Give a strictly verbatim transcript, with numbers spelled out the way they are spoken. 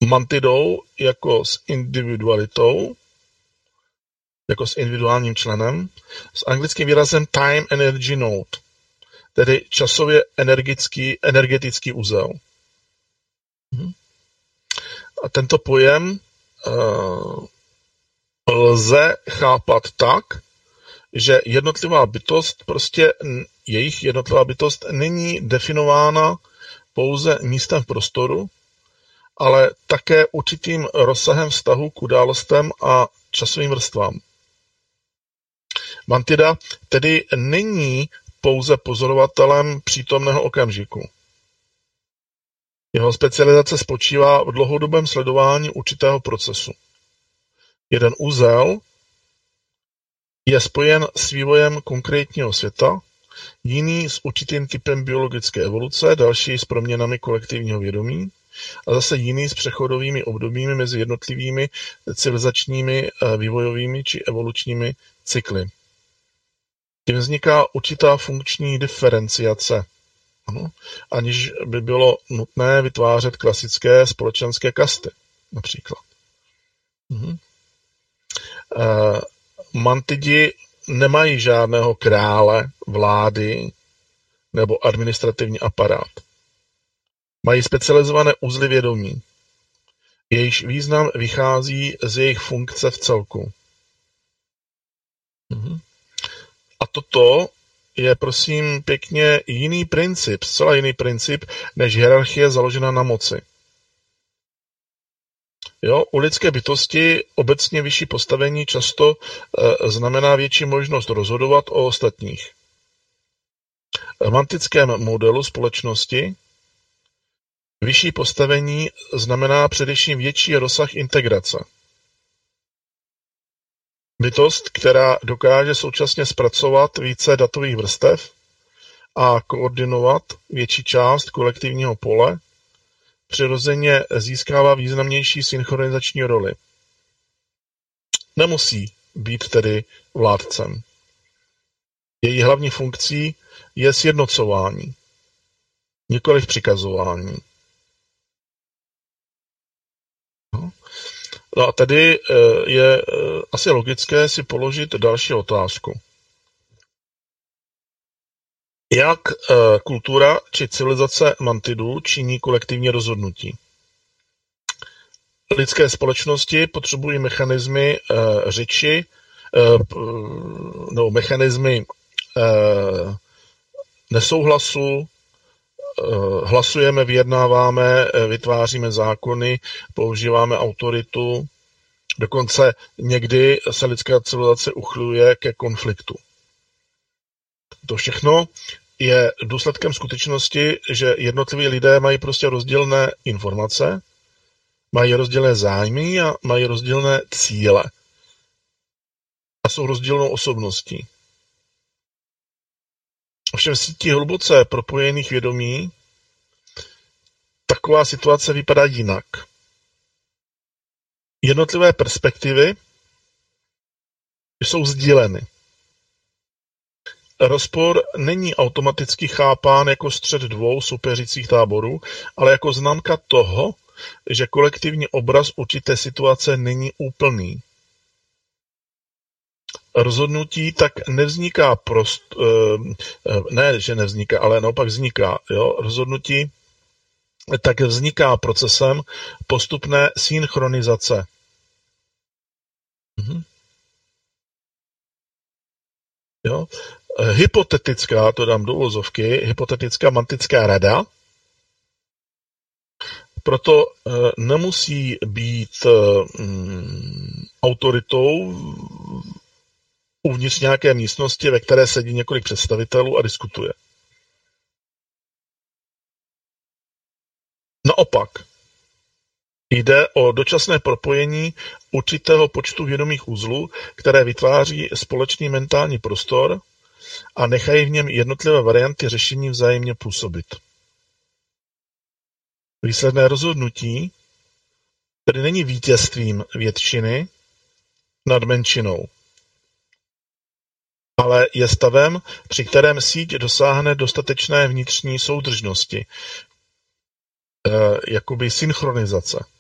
mantidou jako s individualitou, jako s individuálním členem, s anglickým výrazem time energy node, tedy časově energický, energetický uzel. A tento pojem uh, lze chápat tak, že jednotlivá bytost, prostě jejich jednotlivá bytost není definována pouze místem v prostoru, ale také určitým rozsahem vztahu k událostem a časovým vrstvám. Mantida tedy není pouze pozorovatelem přítomného okamžiku. Jeho specializace spočívá v dlouhodobém sledování určitého procesu. Jeden úzel je spojen s vývojem konkrétního světa, jiný s určitým typem biologické evoluce, další s proměnami kolektivního vědomí a zase jiný s přechodovými obdobími mezi jednotlivými civilizačními, vývojovými či evolučními cykly. Tím vzniká určitá funkční diferenciace, ano, aniž by bylo nutné vytvářet klasické společenské kasty, například. Mhm. Uh, mantidi nemají žádného krále, vlády nebo administrativní aparát. Mají specializované uzly vědomí. Jejichž význam vychází z jejich funkce v celku. Mhm. A toto je, prosím, pěkně jiný princip, zcela jiný princip, než hierarchie založená na moci. Jo, u lidské bytosti obecně vyšší postavení často e, znamená větší možnost rozhodovat o ostatních. V mantickém modelu společnosti vyšší postavení znamená především větší rozsah integrace. Bytost, která dokáže současně zpracovat více datových vrstev a koordinovat větší část kolektivního pole, přirozeně získává významnější synchronizační roli. Nemusí být tedy vládcem. Její hlavní funkcí je sjednocování, nikoliv přikazování. No a tady je asi logické si položit další otázku. Jak kultura či civilizace mantidů činí kolektivní rozhodnutí? Lidské společnosti potřebují mechanismy řeči, no, mechanismy nesouhlasu, hlasujeme, vyjednáváme, vytváříme zákony, používáme autoritu, dokonce někdy se lidská civilizace uchyluje ke konfliktu. To všechno je důsledkem skutečnosti, že jednotliví lidé mají prostě rozdílné informace, mají rozdílné zájmy a mají rozdílné cíle. A jsou rozdílnou osobností. Ovšem v síti hluboce propojených vědomí taková situace vypadá jinak. Jednotlivé perspektivy jsou sdíleny. Rozpor není automaticky chápán jako střet dvou soupeřících táborů, ale jako známka toho, že kolektivní obraz určité situace není úplný. Rozhodnutí tak nevzniká prost, ne, že nevzniká, ale naopak vzniká. Jo? Rozhodnutí tak vzniká procesem postupné synchronizace. Mhm. Jo? Hypotetická, to dám do uvozovky, hypotetická mantická rada, proto nemusí být um, autoritou uvnitř nějaké místnosti, ve které sedí několik představitelů a diskutuje. Naopak, jde o dočasné propojení určitého počtu vědomých uzlů, které vytváří společný mentální prostor a nechají v něm jednotlivé varianty řešení vzájemně působit. Výsledné rozhodnutí tedy není vítězstvím většiny nad menšinou, ale je stavem, při kterém síť dosáhne dostatečné vnitřní soudržnosti, e, jakoby synchronizace.